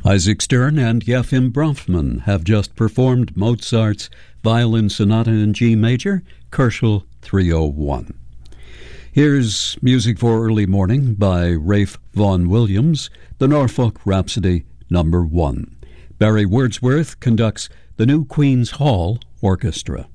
Isaac Stern and Yefim Bronfman have just performed Mozart's Violin Sonata in G Major, Koelschel 301. Here's Music for Early Morning by Ralph Vaughan Williams, the Norfolk Rhapsody No. 1. Barry Wordsworth conducts the New Queen's Hall Orchestra.